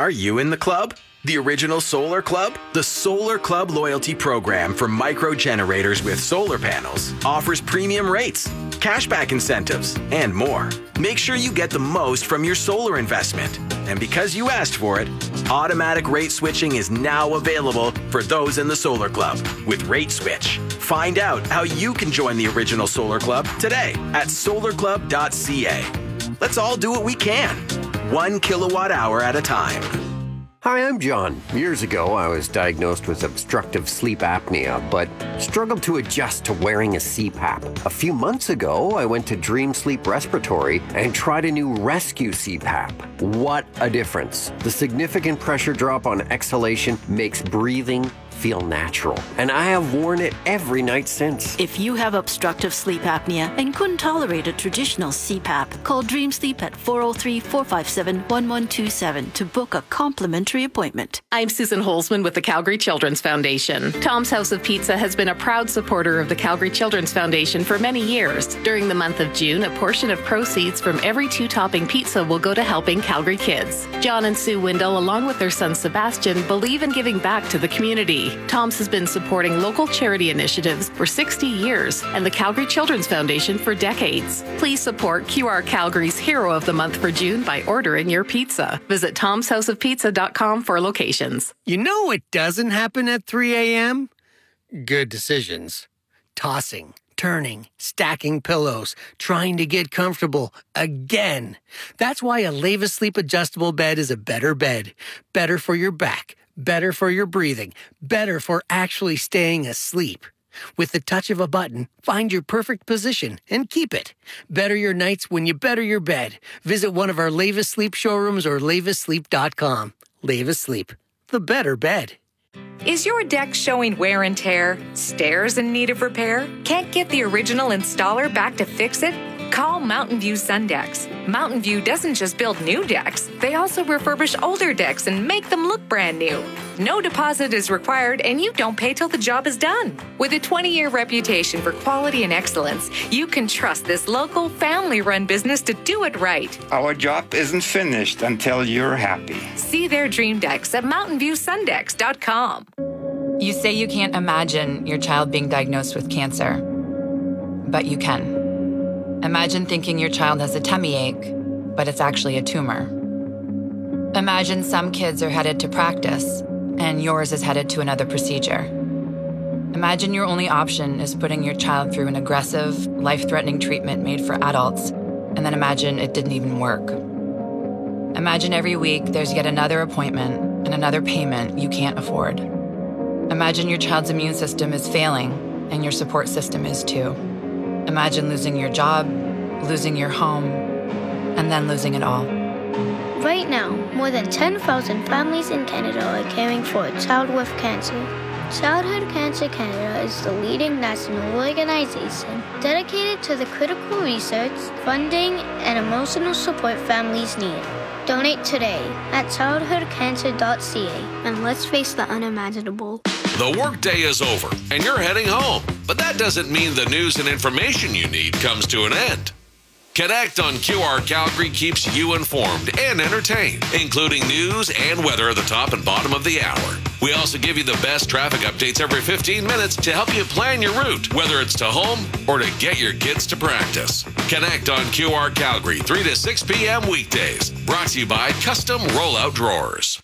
Are you in the club? The Original Solar Club? The Solar Club loyalty program for micro generators with solar panels offers premium rates, cashback incentives, and more. Make sure you get the most from your solar investment. And because you asked for it, automatic rate switching is now available for those in the Solar Club with Rate Switch. Find out how you can join the Original Solar Club today at solarclub.ca. Let's all do what we can, 1 kilowatt hour at a time. Hi, I'm John. Years ago, I was diagnosed with obstructive sleep apnea, but struggled to adjust to wearing a CPAP. A few months ago, I went to Dream Sleep Respiratory and tried a new Rescue CPAP. What a difference. The significant pressure drop on exhalation makes breathing feel natural, and I have worn it every night since. If you have obstructive sleep apnea and couldn't tolerate a traditional CPAP, call Dream Sleep at 403-457-1127 to book a complimentary appointment. I'm Susan Holzman with the Calgary Children's Foundation. Tom's House of Pizza has been a proud supporter of the Calgary Children's Foundation for many years. During the month of June, a portion of proceeds from every 2-topping pizza will go to helping Calgary kids. John and Sue Windle, along with their son Sebastian, believe in giving back to the community. Tom's has been supporting local charity initiatives for 60 years and the Calgary Children's Foundation for decades. Please support QR Calgary's Hero of the Month for June by ordering your pizza. Visit tomshouseofpizza.com for locations. You know what doesn't happen at 3 a.m.? Good decisions. Tossing, turning, stacking pillows, trying to get comfortable again. That's why a Leva Sleep adjustable bed is a better bed. Better for your back. Better for your breathing, better for actually staying asleep. With the touch of a button, find your perfect position and keep it. Better your nights when you better your bed. Visit one of our Leva Sleep showrooms or levasleep.com. Leva Sleep, the better bed. Is your deck showing wear and tear? Stairs in need of repair? Can't get the original installer back to fix it? Call Mountain View Sundecks. Mountain View doesn't just build new decks, they also refurbish older decks and make them look brand new. No deposit is required and you don't pay till the job is done. With a 20-year reputation for quality and excellence, you can trust this local family-run business to do it right. Our job isn't finished until you're happy. See their dream decks at mountainviewsundecks.com. You say you can't imagine your child being diagnosed with cancer, but you can. Imagine thinking your child has a tummy ache, but it's actually a tumor. Imagine some kids are headed to practice, and yours is headed to another procedure. Imagine your only option is putting your child through an aggressive, life-threatening treatment made for adults, and then imagine it didn't even work. Imagine every week there's yet another appointment and another payment you can't afford. Imagine your child's immune system is failing, and your support system is too. Imagine losing your job, losing your home, and then losing it all. Right now, more than 10,000 families in Canada are caring for a child with cancer. Childhood Cancer Canada is the leading national organization dedicated to the critical research, funding, and emotional support families need. Donate today at childhoodcancer.ca and let's face the unimaginable. The workday is over and you're heading home, but that doesn't mean the news and information you need comes to an end. Connect on QR Calgary keeps you informed and entertained, including news and weather at the top and bottom of the hour. We also give you the best traffic updates every 15 minutes to help you plan your route, whether it's to home or to get your kids to practice. Connect on QR Calgary, 3 to 6 p.m. weekdays. Brought to you by Custom Rollout Drawers.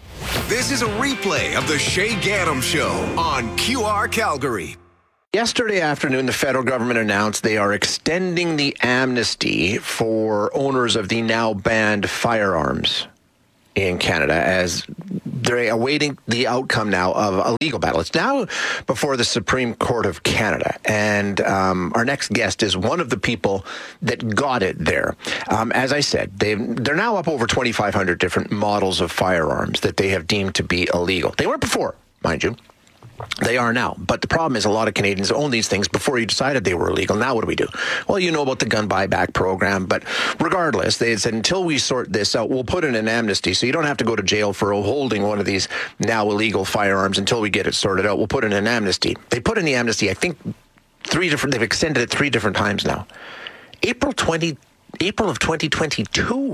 This is a replay of the Shay Gaddam Show on QR Calgary. Yesterday afternoon, the federal government announced they are extending the amnesty for owners of the now banned firearms in Canada as they're awaiting the outcome now of a legal battle. It's now before the Supreme Court of Canada. And our next guest is one of the people that got it there. As I said, they're now up over 2,500 different models of firearms that they have deemed to be illegal. They weren't before, mind you. They are now. But the problem is a lot of Canadians own these things before you decided they were illegal. Now what do we do? Well, you know about the gun buyback program. But regardless, they said until we sort this out, we'll put in an amnesty. So you don't have to go to jail for holding one of these now illegal firearms until we get it sorted out. We'll put in an amnesty. They put in the amnesty, I think, they've extended it 3 different times now. April of 2022.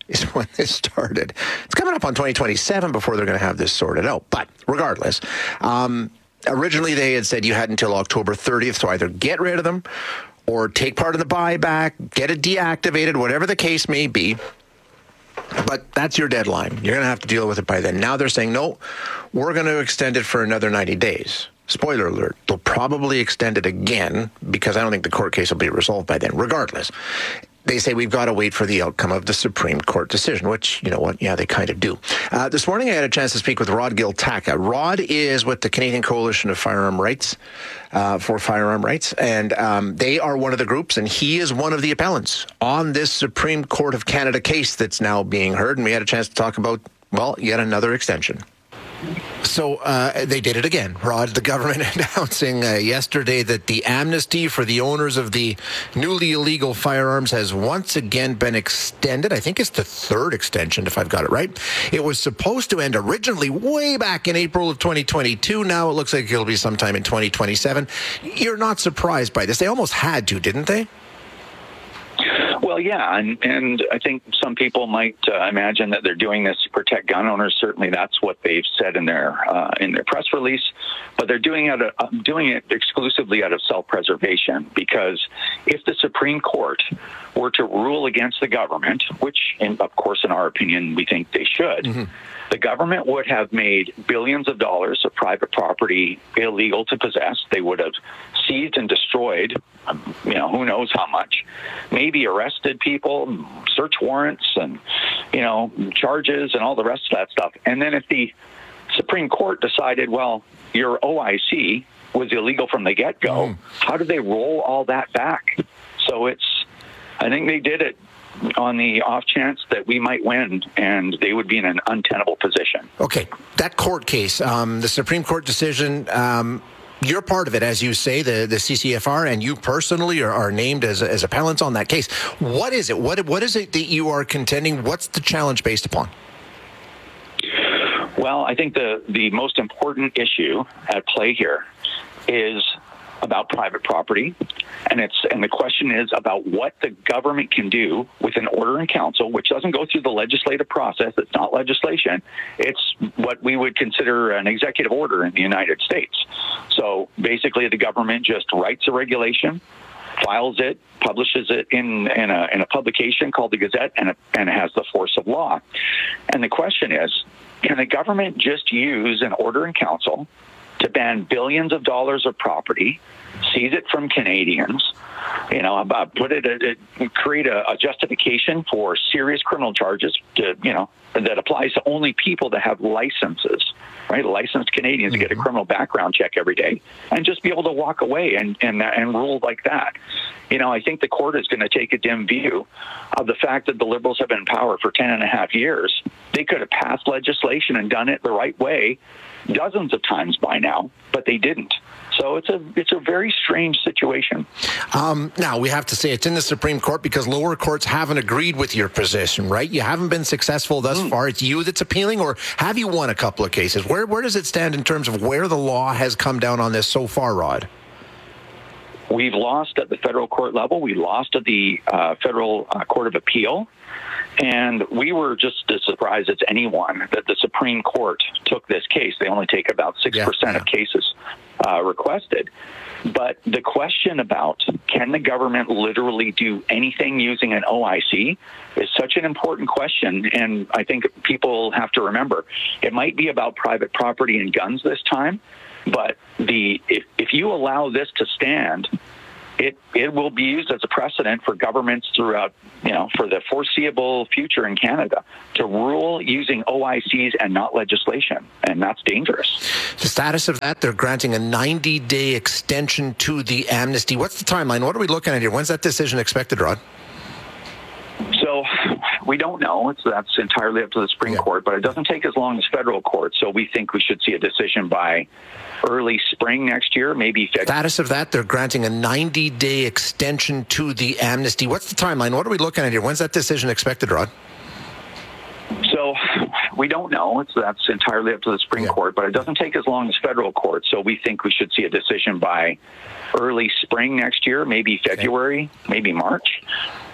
is when this started. It's coming up on 2027 before they're going to have this sorted out. But regardless, originally they had said you had until October 30th to either get rid of them or take part in the buyback, get it deactivated, whatever the case may be. But that's your deadline. You're going to have to deal with it by then. Now they're saying, no, we're going to extend it for another 90 days. Spoiler alert, they'll probably extend it again because I don't think the court case will be resolved by then. Regardless, they say we've got to wait for the outcome of the Supreme Court decision, which, you know what, yeah, they kind of do. This morning I had a chance to speak with Rod Giltaca. Rod is with the Canadian Coalition of Firearm Rights, for Firearm Rights, and they are one of the groups, and he is one of the appellants on this Supreme Court of Canada case that's now being heard, and we had a chance to talk about, well, yet another extension. So they did it again, Rod. The government announcing yesterday that the amnesty for the owners of the newly illegal firearms has once again been extended. I think it's the third extension, if I've got it right. It was supposed to end originally way back in April of 2022. Now it looks like it'll be sometime in 2027. You're not surprised by this. They almost had to, didn't they? Well, yeah, and I think some people might imagine that they're doing this to protect gun owners. Certainly, that's what they've said in their press release. But they're doing it exclusively out of self-preservation, because if the Supreme Court were to rule against the government, which, of course, in our opinion, we think they should, the government would have made billions of dollars of private property illegal to possess. They would have seized and destroyed, who knows how much, maybe arrested people, search warrants and, charges and all the rest of that stuff. And then if the Supreme Court decided, well, your OIC was illegal from the get-go, how do they roll all that back? So I think they did it on the off chance that we might win, and they would be in an untenable position. Okay, that court case, the Supreme Court decision, you're part of it, as you say, the CCFR, and you personally are named as appellants on that case. What is it? What is it that you are contending? What's the challenge based upon? Well, I think the most important issue at play here is about private property, and the question is about what the government can do with an order in council, which doesn't go through the legislative process. It's not legislation. It's what we would consider an executive order in the United States. So basically, the government just writes a regulation, files it, publishes it in a publication called the Gazette, and it has the force of law. And the question is, can the government just use an order in council to ban billions of dollars of property, seize it from Canadians, create a justification for serious criminal charges that applies to only people that have licenses, right? Licensed Canadians get a criminal background check every day, and just be able to walk away and rule like that. I think the court is going to take a dim view of the fact that the Liberals have been in power for 10 and a half years. They could have passed legislation and done it the right way dozens of times by now, but they didn't. So it's a very strange situation. Now, we have to say it's in the Supreme Court because lower courts haven't agreed with your position, right? You haven't been successful thus far. It's you that's appealing, or have you won a couple of cases? Where does it stand in terms of where the law has come down on this so far, Rod? We've lost at the federal court level. We lost at the federal court of appeal. And we were just as surprised as anyone that the Supreme Court took this case. They only take about 6% of cases requested. But the question about can the government literally do anything using an OIC is such an important question. And I think people have to remember, it might be about private property and guns this time, but if you allow this to stand, it will be used as a precedent for governments throughout, for the foreseeable future in Canada to rule using OICs and not legislation. And that's dangerous. The status of that, they're granting a 90-day extension to the amnesty. What's the timeline? What are we looking at here? When's that decision expected, Rod? So we don't know. That's entirely up to the Supreme Court, but it doesn't take as long as federal court. So we think we should see a decision by early spring next year, maybe February. Status of that, they're granting a 90-day extension to the amnesty. What's the timeline? What are we looking at here? When's that decision expected, Rod? So we don't know. That's entirely up to the Supreme Court, but it doesn't take as long as federal court. So we think we should see a decision by early spring next year, maybe February, maybe March.